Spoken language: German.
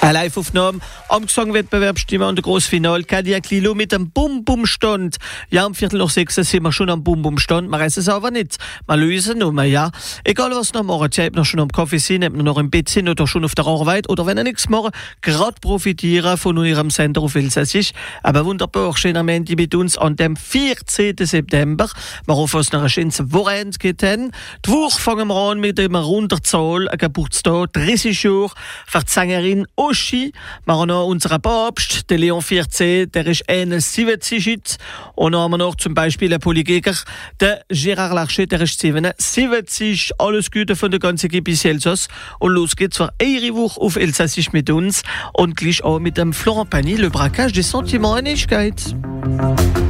Eine Live-Aufnahme am Gesangwettbewerb Stimme an der Grossfinale. Cadillac Lilo mit dem Bum-Bum-Stand. Ja, um 5:45 sind wir schon am Bum-Bum-Stand. Wir wissen es aber nicht. Wir lösen nur, ja. Egal was noch machen, ob noch schon am Kaffee sind, ob noch im Bett sind oder schon auf der Arbeit oder wenn ihr nichts machen, gerade profitieren von eurem Sender auf Elsässisch. Aber wunderbar, schön am Ende mit uns an dem 14. September. Wir hoffen, dass es noch ein schönes Wochenende geht. Die Woche fangen wir an mit einer runden Zahl, ein Geburtstag, 30 Jahre, für die Sängerin Oschi. Wir haben noch unseren Papst, den Leon XIV, der ist 71. Und dann haben wir noch zum Beispiel einen Polygeger, den Gérard Larcher, der ist 77. Alles Gute von der ganzen Equipe Elsass. Und los geht's für eine Woche auf Elsassisch mit uns und gleich auch mit dem Florent Pagny, le braquage des sentiments en Ewigkeit.